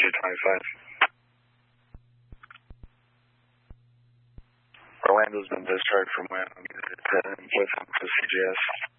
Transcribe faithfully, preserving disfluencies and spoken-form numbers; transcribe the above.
two twenty-five. Orlando's been discharged from Wyoming to C G S.